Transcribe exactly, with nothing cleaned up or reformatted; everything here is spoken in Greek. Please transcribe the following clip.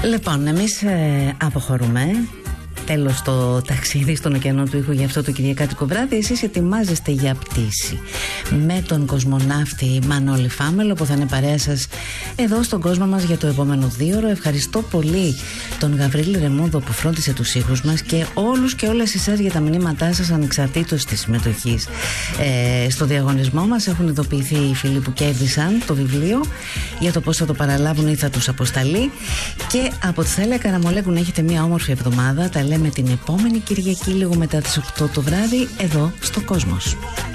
Λοιπόν, εμείς ε, αποχωρούμε. Τέλος το ταξίδι στον ωκεανό του ήχου για αυτό το κυριακάτικο βράδυ. Εσείς ετοιμάζεστε για πτήση με τον κοσμοναύτη Μανώλη Φάμελο, που θα είναι παρέα σας εδώ στον κόσμο μας για το επόμενο δίωρο. Ευχαριστώ πολύ τον Γαβρίλη Ρεμούδο που φρόντισε τους ήχους μας και όλους και όλες εσάς για τα μηνύματά σας ανεξαρτήτως της συμμετοχής ε, στο διαγωνισμό μας. Έχουν ειδοποιηθεί οι φίλοι που κέρδισαν το βιβλίο για το πώς θα το παραλάβουν ή θα τους αποσταλεί. Και από τη Θάλια Καραμολέγου να έχετε μια όμορφη εβδομάδα. Τα λέμε την επόμενη Κυριακή λίγο μετά τις οκτώ το βράδυ εδώ στο Κόσμος.